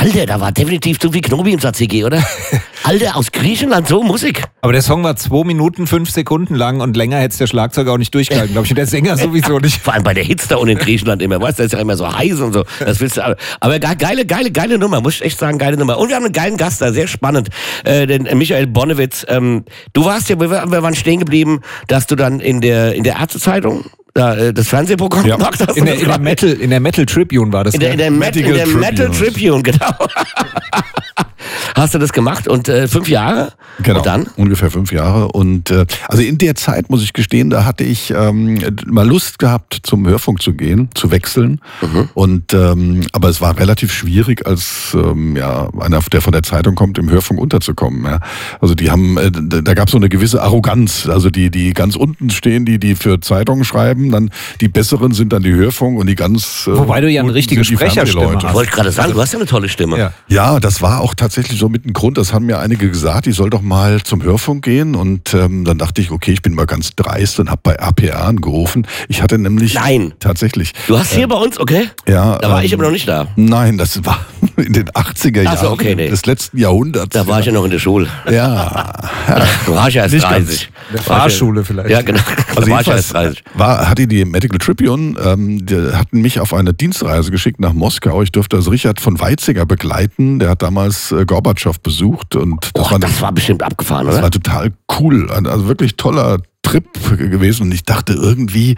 Alter, da war definitiv zu viel Knobi im Tzatziki, oder? Alter, aus Griechenland so Musik. Aber der Song war 2 Minuten 5 Sekunden lang und länger hätte es der Schlagzeuger auch nicht durchgehalten, glaube ich. Und der Sänger sowieso nicht. Vor allem bei der Hitze da unten in Griechenland immer, weißt du, das ist ja immer so heiß und so. Das willst du, aber geile Nummer, muss ich echt sagen, geile Nummer. Und wir haben einen geilen Gast da, sehr spannend, den Michael Bonnewitz. Du warst ja, wir waren stehen geblieben, dass du dann in der Ärzte-Zeitung das Fernsehprogramm gemacht hast. In der Metal Tribune war das. In der Metal Tribune, genau. Hast du das gemacht und 5 Jahre? Genau, und dann? Ungefähr 5 Jahre. Und also in der Zeit, muss ich gestehen, da hatte ich mal Lust gehabt, zum Hörfunk zu gehen, zu wechseln. Und aber es war relativ schwierig, als einer, der von der Zeitung kommt, im Hörfunk unterzukommen. Ja. Also die haben, da gab es so eine gewisse Arroganz. Also die ganz unten stehen, die für Zeitungen schreiben, dann die besseren sind dann die Hörfunk und die ganz wobei du ja eine richtige Sprecherstimme hast. Ich wollte gerade sagen, du hast ja eine tolle Stimme. Ja, das war auch tatsächlich so mit ein Grund. Das haben mir einige gesagt, ich soll doch mal zum Hörfunk gehen. Und dann dachte ich, okay, ich bin mal ganz dreist und habe bei RPA angerufen. Ich hatte nämlich... Nein. Tatsächlich. Du hast hier bei uns, okay? Ja. Da war ich aber noch nicht da. Nein, das war in den 80er Jahren des letzten Jahrhunderts. Da war ich ja noch in der Schule. Ja. Du warst ja erst 30. In der Fahrschule vielleicht. Ja, genau. Also jedenfalls hatte die Medical Tribune, die hatten mich auf eine Dienstreise geschickt nach Moskau. Ich durfte also Richard von Weizsäcker begleiten. Der hat damals Gorbatschow besucht. Und das war bestimmt abgefahren, oder? Das war total cool. Also wirklich toller Trip gewesen und ich dachte irgendwie,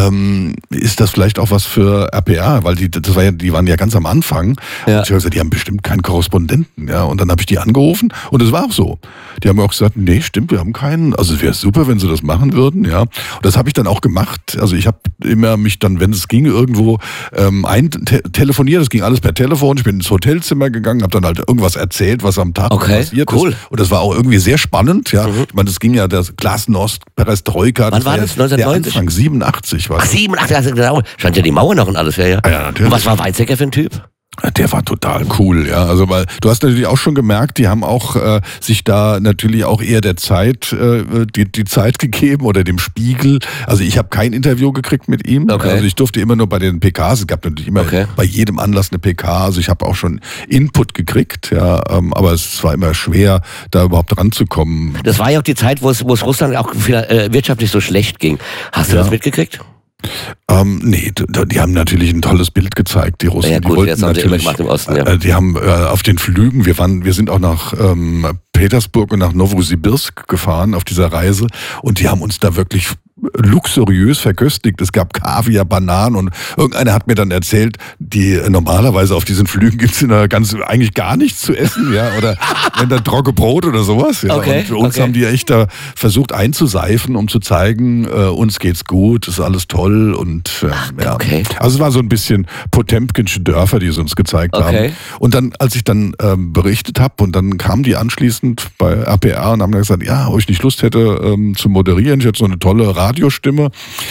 ist das vielleicht auch was für RPA, weil die waren ja ganz am Anfang. Ja. Und ich habe gesagt, die haben bestimmt keinen Korrespondenten. Ja. Und dann habe ich die angerufen und es war auch so. Die haben auch gesagt, nee, stimmt, wir haben keinen. Also es wäre super, wenn sie das machen würden. Ja. Und das habe ich dann auch gemacht. Also ich habe immer mich dann, wenn es ging, irgendwo telefoniert. Das ging alles per Telefon. Ich bin ins Hotelzimmer gegangen, habe dann halt irgendwas erzählt, was am Tag passiert ist. Und das war auch irgendwie sehr spannend. Ja. Ich meine, das ging ja das Glasnost, Perestroika. Wann war das? 1990? Anfang 87 war das. Ach, 87, also genau. Stand ja die Mauer noch und alles, ja. Ja, natürlich. Und was war Weizsäcker für ein Typ? Der war total cool, ja. Also weil du hast natürlich auch schon gemerkt, die haben auch sich da natürlich auch eher der Zeit die Zeit gegeben oder dem Spiegel. Also ich habe kein Interview gekriegt mit ihm. Okay. Also ich durfte immer nur bei den PKs. Es gab natürlich immer bei jedem Anlass eine PK. Also ich habe auch schon Input gekriegt, ja. Aber es war immer schwer, da überhaupt ranzukommen. Das war ja auch die Zeit, wo es Russland auch wirtschaftlich so schlecht ging. Hast du das mitgekriegt? Nee, die haben natürlich ein tolles Bild gezeigt, die Russen. Ja gut, die wollten jetzt haben sie immer gemacht im Osten, ja. Die haben auf den Flügen, wir sind auch nach Petersburg und nach Novosibirsk gefahren auf dieser Reise und die haben uns da wirklich luxuriös verköstigt. Es gab Kaviar, Bananen und irgendeiner hat mir dann erzählt, normalerweise auf diesen Flügen gibt es eigentlich gar nichts zu essen, ja, oder wenn da trockene Brot oder sowas. Ja. Und für uns haben die echt da versucht einzuseifen, um zu zeigen, uns geht's gut, ist alles toll und ja. Also es war so ein bisschen Potemkinsche Dörfer, die sie uns gezeigt haben. Und dann, als ich dann berichtet habe und dann kamen die anschließend bei RPA und haben dann gesagt, ja, ob ich nicht Lust hätte zu moderieren, ich hätte so eine tolle Radiostimme.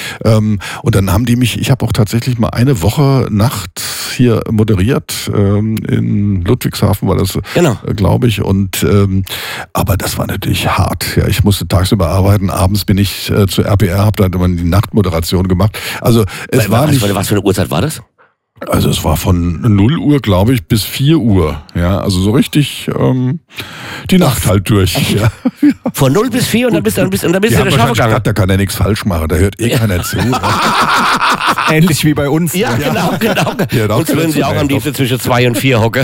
Und dann haben die mich, ich habe auch tatsächlich mal eine Woche nachts hier moderiert, in Ludwigshafen war das, glaube ich. Und aber das war natürlich hart. Ja, ich musste tagsüber arbeiten, abends bin ich zu RPR, habe dann immer die Nachtmoderation gemacht. Also es war nicht. Was für eine Uhrzeit war das? Also es war von 0 Uhr, glaube ich, bis 4 Uhr. Ja, also so richtig die Nacht halt durch. Ja. Von 0 bis 4 und dann bist du in der Schafe gegangen. Da kann er nichts falsch machen, da hört keiner zu. Ähnlich wie bei uns. Ja, genau. Ja, uns würden sie auch am liebsten zwischen 2 und 4 hocke.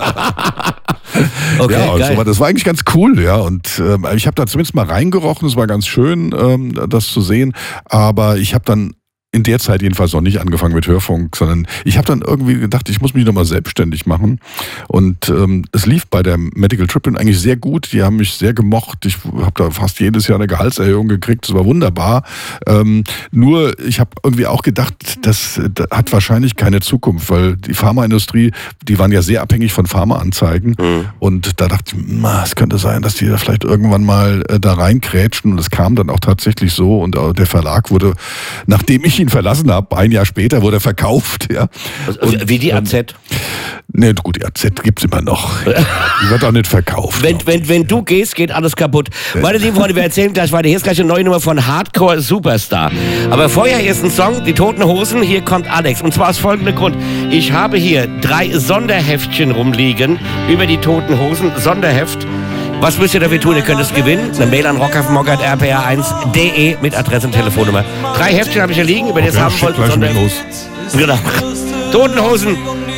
Ja, das war eigentlich ganz cool, ja. Und ich habe da zumindest mal reingerochen, es war ganz schön, das zu sehen. Aber ich habe dann in der Zeit jedenfalls noch nicht angefangen mit Hörfunk, sondern ich habe dann irgendwie gedacht, ich muss mich nochmal selbstständig machen. Und es lief bei der Medical Tribune eigentlich sehr gut. Die haben mich sehr gemocht. Ich habe da fast jedes Jahr eine Gehaltserhöhung gekriegt. Das war wunderbar. Nur, ich habe irgendwie auch gedacht, das hat wahrscheinlich keine Zukunft, weil die Pharmaindustrie, die waren ja sehr abhängig von Pharmaanzeigen. Und da dachte ich, es könnte sein, dass die da vielleicht irgendwann mal da reinkrätschen. Und es kam dann auch tatsächlich so. Und der Verlag wurde, nachdem ich ihn verlassen habe, ein Jahr später wurde er verkauft. Ja. Wie die AZ? Ne, gut, die AZ gibt's immer noch. Die wird auch nicht verkauft. Wenn du gehst, geht alles kaputt. Meine lieben Freunde, wir erzählen gleich weiter. Hier ist gleich eine neue Nummer von Hardcore Superstar. Aber vorher erst ein Song, die Toten Hosen. Hier kommt Alex. Und zwar aus folgendem Grund. Ich habe hier 3 Sonderheftchen rumliegen über die Toten Hosen. Sonderheft. Was müsst ihr dafür tun? Ihr könnt es gewinnen. Eine Mail an rockhaffenmockert@rpa1.de mit Adresse und Telefonnummer. 3 Heftchen habe ich hier liegen, über das haben wollt. Gleich mit los. Genau. Toten Hosen.